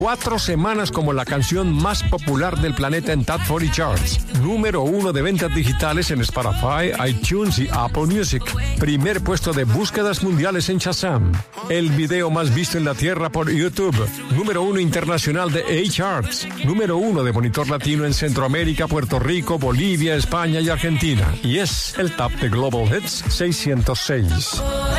4 semanas como la canción más popular del planeta en Top 40 Charts. Número 1 de ventas digitales en Spotify, iTunes y Apple Music. Primer puesto de búsquedas mundiales en Shazam. El video más visto en la Tierra por YouTube. Número 1 internacional de A-Charts. Número 1 de monitor latino en Centroamérica, Puerto Rico, Bolivia, España y Argentina. Y es el Top de Global Hits 606.